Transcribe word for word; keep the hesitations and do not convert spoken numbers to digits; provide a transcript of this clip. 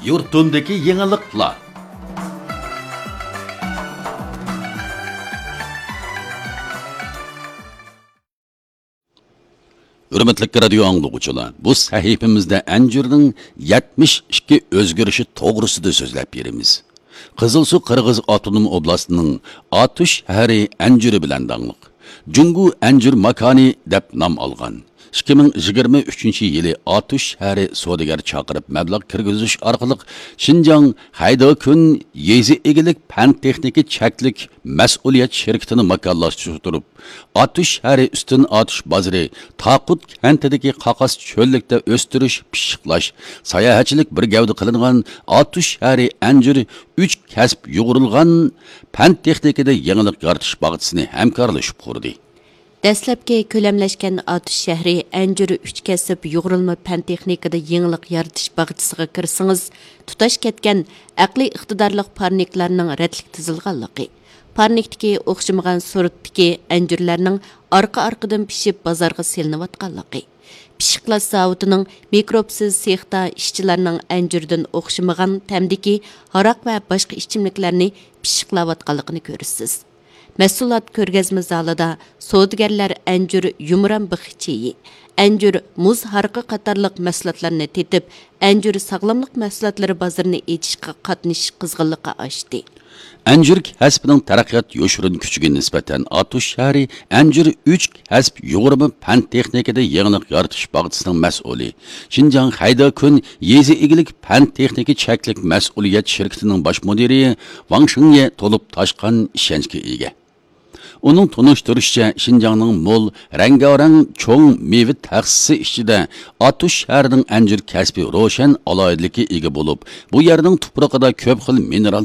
yurtundaki yeniliklar. Hürmetlik radio anlıqçılar, bu sahifimizde Anjur'ның yetmiş iki özgürüşü toğrusida sözlep berimiz. Kızılsu Qırgız Avtonom Oblastining Atush shahri Anjuri bilan dаңlıq. Jungu Anjur makani deb nom olgan. ikki ming yigirma uchinchi yili Atush shahri savdogar chaqirib mablag' kirgizish orqali Xinjiang Haydokun yezi egilik fan texniki chaklik mas'uliyat shirkatini makonlashtirib, Atush shahri ustun otish bozori, Taqut kentidagi qaqas cho'llikda o'stirish, pishiqlash, sayohatchilik bir gavda qilingan Atush shahri Anjur uch kasb yo'g'rilgan fan texnikada yangilik yaratish bag'itini hamkorlashib qurdi. Dastlabki ko'lamlashgan Atush shahri Anjur uch kasb yo'g'rilma fan texnikada yangilik yaratish bag'itisiga kirsangiz, tutash ketgan aqliy iqtidorliq parniklarning radlik tizilganligi, parnikdagi o'xshamagan suratdagi anjurlarning orqa-orqadan pishib bozorga selinayotganligi, pishiqlash zavodining mikrobsiz sexda ishchilarning anjurdan o'xshamagan tamdiki haroq va boshqa ichimliklarni pishiqlayotganligini ko'rasiz. Mahsulot ko'rgazma zalida savdogarlar anjur yumran bixichiyi, anjur muz harqi qatorliq mahsulotlarni tetib, anjur sog'lomlik mahsulotlari bozorini echishga qatnashish qizg'inligi oshdi. Anjur kasbining taraqqiyot yo'shirin kuchiga nisbatan Atush shahri Anjur uch kasb yo'g'rilma fan texnikada yangilik yaratish bag'itisining mas'uli, Xinjiang Haydokun yezi egilik fan texniki chaklik mas'uliyat shirkatining bosh mudiri Wang Xingye to'lib toshgan ishonchga ega. Onun tunuşturuşça Xinjiangning mo'l, rangarang cho'ng meva taxsisi ichida Atush shahrining Anjur kasbi ro'shan aloyidlikka ega bo'lib, bu yerning tuprog'ida ko'p xil mineral